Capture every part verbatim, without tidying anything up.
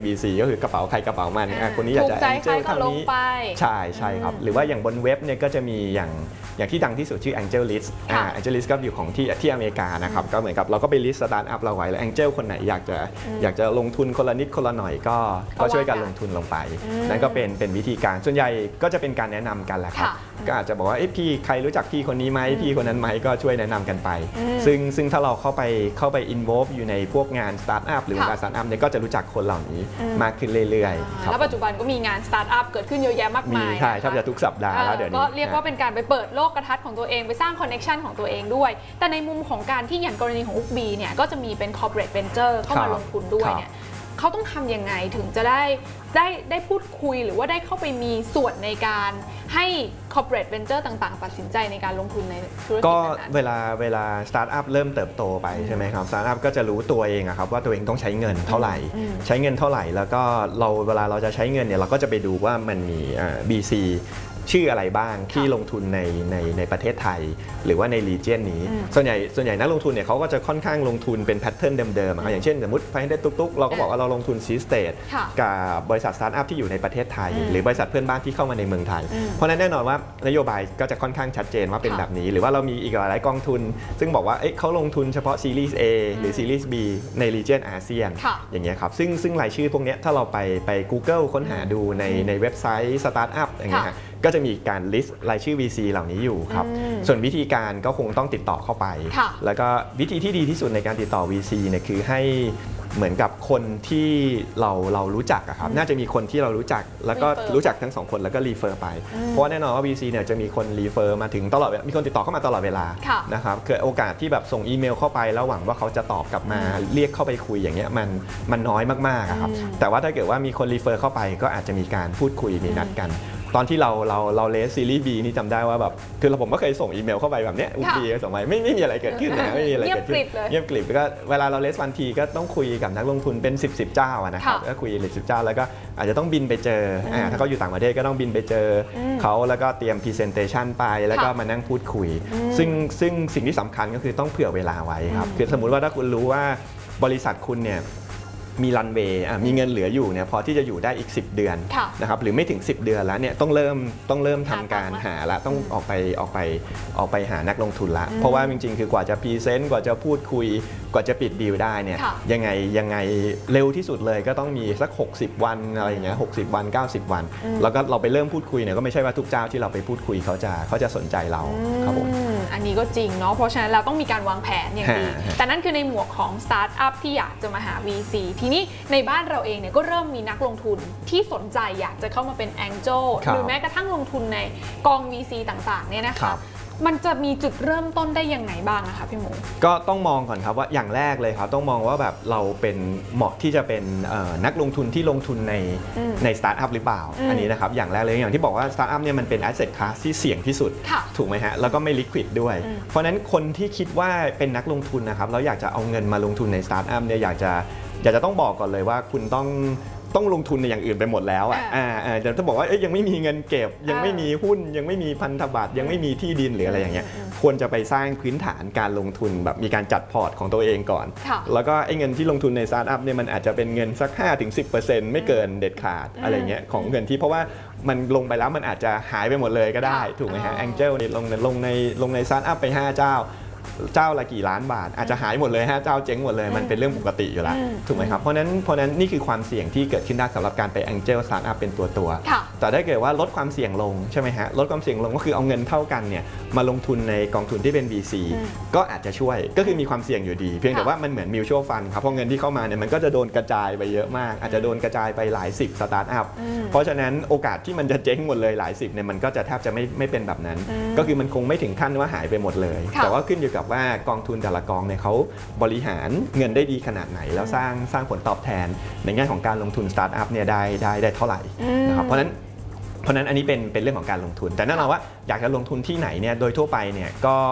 บี ซี ก็คือกระเป๋าใครกระเป๋ามันคนนี้อยากจะ Angel เท่านี้ใช่ใช่ครับหรือว่าอย่างบนเว็บเนี่ยก็จะมีอย่างอย่างที่ดังที่สุดชื่อ Angel List อ่า Angel List ก็อยู่ของที่ที่อเมริกานะครับก็เหมือนกับเราก็ไปลิสต์สตาร์ทอัพเราไว้แล้ว Angel คนไหนอยากจะอยากจะลงทุนคนละนิดคนละหน่อยก็ก็ช่วยกันลงทุนลงไปนั่นก็เป็นเป็นวิธีการส่วนใหญ่ก็จะเป็นการแนะนำกันแหละครับก็อาจจะบอกว่าเอ้พี่ใครรู้จักพี่คนนี้ไหมพี่คนนั้นไหมก็ช่วยแนะนำกันไปซึ่งซึ่งถ้าเราเข้าไปเข้าไป involve อยู่ในพวกงานสตาร์ทอัพหรือการสตาร์ทอัพเนี่ยก็จะรู้จักคนเหล่านี้มากขึ้นเรื่อยๆแล้วปัจจุบันก็มีงานสตาร์ทอัพเกิดขึ้นเยอะแยะมากมายใช่แทบจะทุกสัปดาห์แล้วเดี๋ยวนี้ก็เรียกว่าเป็นการไปเปิดโลกทัศน์ของตัวเองไปสร้างคอนเนคชันของตัวเองด้วยแต่ในมุมของการที่อย่างกรณีของอุ๊กบีเนี่ยก็จะมีเป็น corporate venture เข้ามาลงทุนด้วยเนี่ยเขาต้องทำยังไงถึงจะได้ได้ได้พูดคุยหรือว่าได้เข้าไปมีส่วนในการให้ corporate venture ต่างๆตัดสินใจในการลงทุนในธุรกิจนั้นก็เวลาเวลาสตาร์ทอัพเริ่มเติบโตไปใช่ไหมครับสตาร์ทอัพก็จะรู้ตัวเองครับว่าตัวเองต้องใช้เงินเท่าไหร่ใช้เงินเท่าไหร่แล้วก็เราเวลาเราจะใช้เงินเนี่ยเราก็จะไปดูว่ามันมี บี ซี ชื่ออะไรบ้างที่ลงทุนในในในประเทศไทยหรือว่าในรีเจียนนี้ส่วนใหญ่ส่วนใหญ่นักลงทุนเนี่ยเขาก็จะค่อนข้างลงทุนเป็นแพทเทิร์นเดิมๆอย่างเช่นสมมติไฟเดตุ๊กๆเราก็บอกว่าเราลงทุนซีสเตทกับบริษัทสตาร์ทอัพที่อยู่ในประเทศไทยหรือบริษัทเพื่อนบ้านที่เข้ามาในเมืองไทยเพราะนั้นแน่นอนว่านโยบายก็จะค่อนข้างชัดเจนว่าเป็นแบบนี้หรือว่าเรามีอีกหลายกองทุนซึ่งบอกว่าเขาลงทุนเฉพาะซีรีส์ A หรือซีรีส์ B ในรีเจียนอาเซียนอย่างเงี้ยครับซึ่งซึ่งรายชื่อพวกนี้ถ้าเราไปไป Google ค้นหาดูในในเว็บไซต์สตาร์ทอัพอย่างเงี้ยก็จะมีการลิสต์รายชื่อ วี ซี เหล่านี้อยู่ครับส่วนวิธีการก็คงต้องติดต่อเข้าไปแล้วก็วิธีที่ดีที่สุดในการติดต่อ วี ซี เนี่ยคือให้เหมือนกับคนที่เราเรารู้จักครับน่าจะมีคนที่เรารู้จักแล้วก็รู้จักทั้งสองคนแล้วก็รีเฟอร์ไปเพราะแน่นอนว่า วี ซี เนี่ยจะมีคนรีเฟอร์มาถึงตลอดมีคนติดต่อเข้ามาตลอดเวลานะครับเกิดโอกาสที่แบบส่งอีเมลเข้าไปแล้วหวังว่าเขาจะตอบกลับมาเรียกเข้าไปคุยอย่างเงี้ยมันมันน้อยมากๆครับแต่ว่าถ้าเกิดว่ามีคนรีเฟอร์เข้าไปก็อาจจะมีการพูดคุยมีนัดกันตอนที่เราเราเราเลสซีรีส์ B นี่จำได้ว่าแบบคือผมก็เคยส่งอีเมลเข้าไปแบบเนี้ยอุ๊กบีส่งไปไม่ไม่มีอะไรเกิดขึ้นนะไม่มีอะไรเกิดขึ้นเงียบกริบแล้วก็เวลาเราเลสวันทีก็ต้องคุยกับนักลงทุนเป็นสิบ สิบเจ้านะครับก็คุยหรือสิบเจ้าแล้วก็อาจจะต้องบินไปเจอถ้าเขาอยู่ต่างประเทศก็ต้องบินไปเจอเขาแล้วก็เตรียมพรีเซนเตชันไปแล้วก็มานั่งพูดคุยซึ่งซึ่งสิ่งที่สำคัญก็คือต้องเผื่อเวลาไว้ครับคือสมมุติว่าถ้าคุณรู้ว่าบริษัทคุณเนี่ยมีรันเวย์มีเงินเหลืออยู่เนี่ยพอที่จะอยู่ได้อีกสิบเดือนนะครับหรือไม่ถึงสิบเดือนแล้วเนี่ยต้องเริ่มต้องเริ่มทำการหาละต้องออกไปออกไปออกไปหานักลงทุนละเพราะว่าจริงๆคือกว่าจะพรีเซนต์กว่าจะพูดคุยกว่าจะปิดดีลได้เนี่ยยังไงยังไงเร็วที่สุดเลยก็ต้องมีสักหกสิบวันอะไรอย่างเงี้ยหกสิบวันเก้าสิบวันแล้วก็เราไปเริ่มพูดคุยเนี่ยก็ไม่ใช่ว่าทุกเจ้าที่เราไปพูดคุยเขาจะเขาจะสนใจเราครับผมอันนี้ก็จริงเนาะเพราะฉะนั้นเราต้องมีการวางแผนอย่างดีแต่นั่นคือในหมวกของสตาร์ทอัพที่อยากจะมาหา วี ซี ทีนี้ในบ้านเราเองเนี่ยก็เริ่มมีนักลงทุนที่สนใจอยากจะเข้ามาเป็น Angel หรือแม้กระทั่งลงทุนในกอง วี ซี ต่างๆเนี่ยนะคะมันจะมีจุดเริ่มต้นได้ยังไงบ้างนะคะพี่หมูก็ต้องมองก่อนครับว่าอย่างแรกเลยครับต้องมองว่าแบบเราเป็นเหมาะที่จะเป็นนักลงทุนที่ลงทุนในในสตาร์ทอัพหรือเปล่าอันนี้นะครับอย่างแรกเลยอย่างที่บอกว่าสตาร์ทอัพเนี่ยมันเป็นแอสเซทคลาสที่เสี่ยงที่สุดถูกไหมฮะแล้วก็ไม่ลิควิดด้วยเพราะฉะนั้นคนที่คิดว่าเป็นนักลงทุนนะครับแล้วอยากจะเอาเงินมาลงทุนในสตาร์ทอัพเนี่ยอยากจะอยากจะต้องบอกก่อนเลยว่าคุณต้องต้องลงทุนในอย่างอื่นไปหมดแล้วอ่ะอ่าเดี๋ยวจะบอกว่าเอ้ยยังไม่มีเงินเก็บยังไม่มีหุ้นยังไม่มีพันธบัตรยังไม่มีที่ดินหรืออะไรอย่างเงี้ยควรจะไปสร้างพื้นฐานการลงทุนแบบมีการจัดพอร์ตของตัวเองก่อนแล้วก็ไอ้เงินที่ลงทุนในสตาร์ทอัพเนี่ยมันอาจจะเป็นเงินสัก ห้าถึงสิบเปอร์เซ็นต์ ไม่เกินเด็ดขาดอะไรเงี้ยของเงินที่เพราะว่ามันลงไปแล้วมันอาจจะหายไปหมดเลยก็ได้ถูกไหมฮะ Angel เนี่ยลงลงในลงในสตาร์ทอัพไปห้าเจ้าเจ้าละกี่ล้านบาทอาจจะหายหมดเลยฮะเจ้าเจ๊งหมดเลยมันเป็นเรื่องปกติอยู่แล้วถูกไหมครับเพราะนั้นเพราะนั้นนี่คือความเสี่ยงที่เกิดขึ้นได้สำหรับการไป Angel Startup เป็นตัวตัวแต่ถ้าเกิดว่าลดความเสี่ยงลงใช่ไหมฮะลดความเสี่ยงลงก็คือเอาเงินเท่ากันเนี่ยมาลงทุนในกองทุนที่เป็น วี ซี ก็อาจจะช่วยก็คือมีความเสี่ยงอยู่ดีเพียงแต่ว่ามันเหมือน Mutual Fund ครับเพราะเงินที่เข้ามาเนี่ยมันก็จะโดนกระจายไปเยอะมากอาจจะโดนกระจายไปหลายสิบสตาร์ทอัพเพราะฉะนั้นโอกาสที่มันจะเจ๊งหมดเลยหลายสิบเนี่ยมันก็จะแทบจะไม่ไม่เป็นแบบนั้นก็คือมันคงไม่ถึงขั้นว่าหายไปหมดเลยแต่ว่าขึ้นอยู่กับว่ากองทุนแต่ละกองเนี่ยเขาบริหารเงินได้ดีขนาดไหนแล้วสร้างสร้างผลตอบแทนในแง่ของการลงทุนสตาร์ทอัพเนี่ยได้ได้ได้เท่าไหร่นะครับเพราะนั้นเพราะนั้นอันนี้เป็นเป็นเรื่องของการลงทุนแต่แน่นอนว่าอยากจะลงทุนที่ไหนเนี่ยโดยทั่วไปเนี่ยก็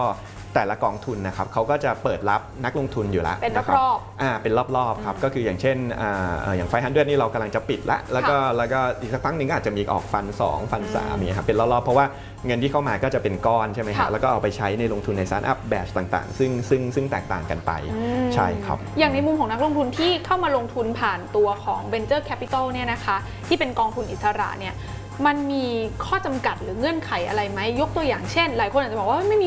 แต่ละกองทุนนะครับเขาก็จะเปิดรับนักลงทุนอยู่แล้วเป็นนะครับรอบอ่าเป็นรอบๆครับก็คืออย่างเช่นอ่าอย่างไฟฮันเดนี่เรากำลังจะปิดละแล้วก็แล้วก็อีกสักพักหนึ่งก็อาจจะมีออกฟันสองฟันสามเนี่ยครับเป็นรอบๆเพราะว่าเงินที่เข้ามาก็จะเป็นก้อนใช่ไหมครับแล้วก็เอาไปใช้ในลงทุนในสตาร์ทอัพแบบต่างๆซึ่งซึ่งซึ่งแตกต่างกันไปใช่ครับอย่างในมุมของนักลงทุนที่เข้ามาลงทุนผ่านตัวของ Venture Capital เนี่ยนะคะที่เป็นกองทุนอิสระเนี่ยมันมีข้อจำกัดหรือเงื่อนไขอะไรไหมยกตัวอย่างเช่นหลายคนอาจจะบอกว่าไม่มี